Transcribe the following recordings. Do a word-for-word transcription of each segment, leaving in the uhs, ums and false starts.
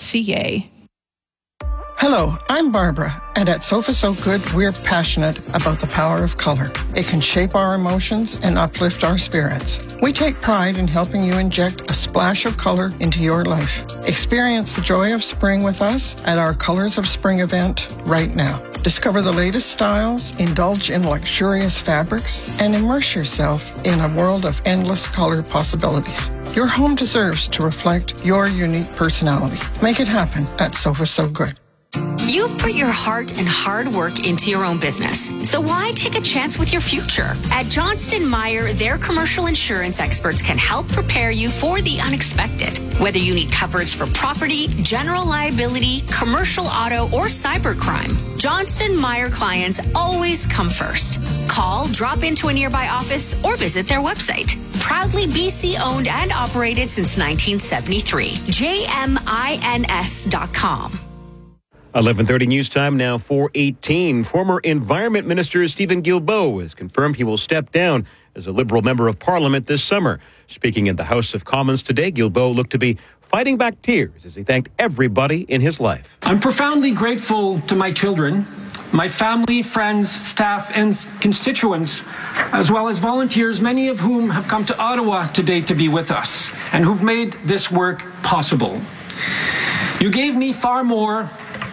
c a. Hello, I'm Barbara, and at Sofa So Good, we're passionate about the power of color. It can shape our emotions and uplift our spirits. We take pride in helping you inject a splash of color into your life. Experience the joy of spring with us at our Colors of Spring event right now. Discover the latest styles, indulge in luxurious fabrics, and immerse yourself in a world of endless color possibilities. Your home deserves to reflect your unique personality. Make it happen at Sofa So Good. You've put your heart and hard work into your own business, so why take a chance with your future? At Johnston Meyer, their commercial insurance experts can help prepare you for the unexpected. Whether you need coverage for property, general liability, commercial auto, or cybercrime, Johnston Meyer clients always come first. Call, drop into a nearby office, or visit their website. Proudly B C owned and operated since nineteen seventy-three. J M I N S dot com. eleven thirty news time now, four eighteen. Former Environment Minister Stephen Guilbeault has confirmed he will step down as a Liberal Member of Parliament this summer. Speaking in the House of Commons today, Guilbeault looked to be fighting back tears as he thanked everybody in his life. I'm profoundly grateful to my children, my family, friends, staff, and constituents, as well as volunteers, many of whom have come to Ottawa today to be with us and who've made this work possible. You gave me far more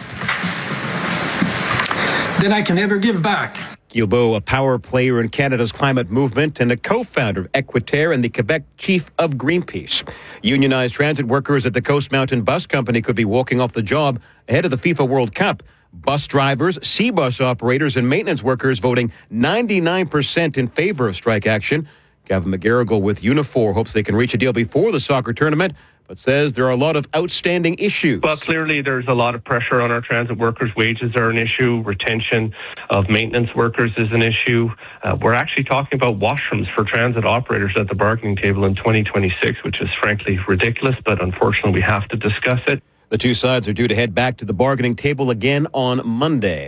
than I can ever give back. Guilbeault, a power player in Canada's climate movement and a co-founder of Equiterre and the Quebec chief of Greenpeace. Unionized transit workers at the Coast Mountain Bus Company could be walking off the job ahead of the FIFA World Cup. Bus drivers, C-bus operators, and maintenance workers voting ninety-nine percent in favor of strike action. Gavin McGarrigle with Unifor hopes they can reach a deal before the soccer tournament, but says there are a lot of outstanding issues. Well, clearly there's a lot of pressure on our transit workers. Wages are an issue. Retention of maintenance workers is an issue. Uh, we're actually talking about washrooms for transit operators at the bargaining table in twenty twenty-six, which is frankly ridiculous, but unfortunately we have to discuss it. The two sides are due to head back to the bargaining table again on Monday.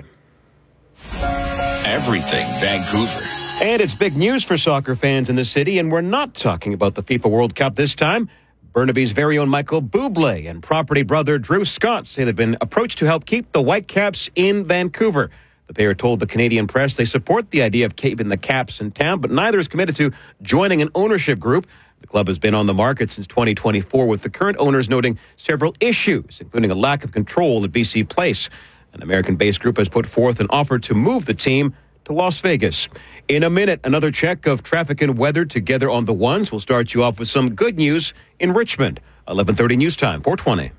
Everything Vancouver. And it's big news for soccer fans in the city, and we're not talking about the FIFA World Cup this time. Burnaby's very own Michael Bublé and property brother Drew Scott say they've been approached to help keep the Whitecaps in Vancouver. The pair told the Canadian press they support the idea of keeping the Caps in town, but neither is committed to joining an ownership group. The club has been on the market since twenty twenty-four, with the current owners noting several issues, including a lack of control at B C Place. An American-based group has put forth an offer to move the team to Las Vegas. In a minute, another check of traffic and weather together on the ones. We'll start you off with some good news in Richmond. eleven thirty news time, four twenty.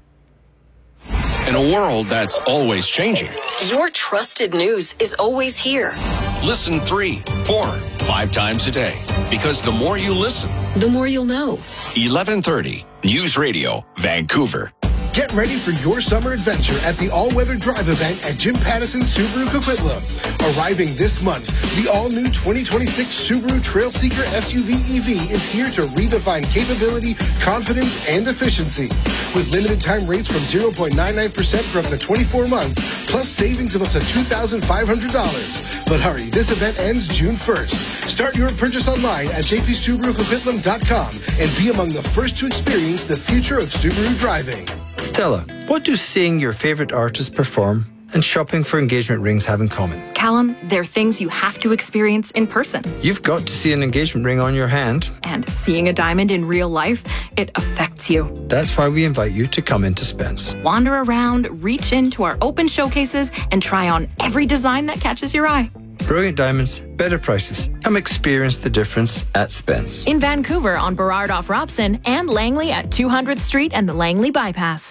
In a world that's always changing, your trusted news is always here. Listen three, four, five times a day. Because the more you listen, the more you'll know. eleven thirty News Radio, Vancouver. Get ready for your summer adventure at the all-weather drive event at Jim Pattison Subaru Coquitlam. Arriving this month, the all-new twenty twenty-six Subaru Trailseeker S U V E V is here to redefine capability, confidence, and efficiency. With limited time rates from zero point nine nine percent for up to twenty-four months, plus savings of up to two thousand five hundred dollars. But hurry, this event ends June first. Start your purchase online at j p subaru coquitlam dot com and be among the first to experience the future of Subaru driving. Stella, what do seeing your favorite artist perform and shopping for engagement rings have in common? Callum, they're things you have to experience in person. You've got to see an engagement ring on your hand. And seeing a diamond in real life, it affects you. That's why we invite you to come into Spence. Wander around, reach into our open showcases, and try on every design that catches your eye. Brilliant diamonds, better prices. Come experience the difference at Spence. In Vancouver on Burrard off Robson and Langley at two hundredth Street and the Langley Bypass.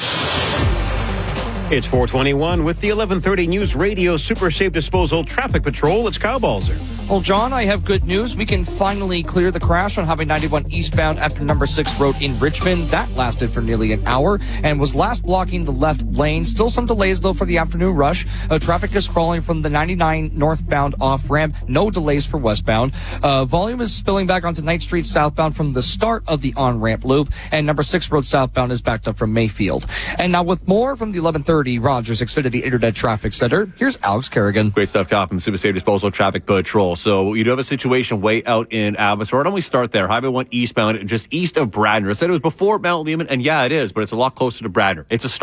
It's four twenty-one with the eleven thirty News Radio Super Safe Disposal Traffic Patrol. It's Kyle Balzer. Well, John, I have good news. We can finally clear the crash on Highway ninety-one eastbound after number six road in Richmond. That lasted for nearly an hour and was last blocking the left lane. Still some delays, though, for the afternoon rush. Uh, traffic is crawling from the ninety-nine northbound off-ramp. No delays for westbound. Uh, volume is spilling back onto Ninth Street southbound from the start of the on-ramp loop. And number six road southbound is backed up from Mayfield. And now with more from the eleven thirty Rogers Xfinity Internet Traffic Center, here's Alex Kerrigan. Great stuff, Cop, from Super Safe Disposal Traffic Patrol. So you do have a situation way out in Abbotsford. Why don't we start there? Highway one eastbound, just east of Bradner. I said it was before Mount Lehman, and yeah, it is, but it's a lot closer to Bradner. It's a